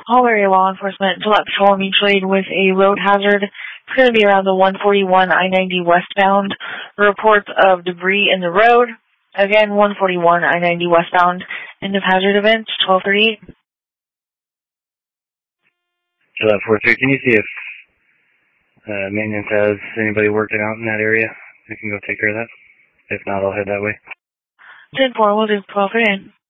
All area law enforcement, Gillette Patrol mutual aid with a road hazard. It's going to be around the 141 I-90 westbound. Reports of debris in the road. Again, 141 I-90 westbound. End of hazard event, 1238. Gillette 43, can you see if maintenance has anybody working out in that area? I can go take care of that. If not, I'll head that way. 10-4, we'll do 1238.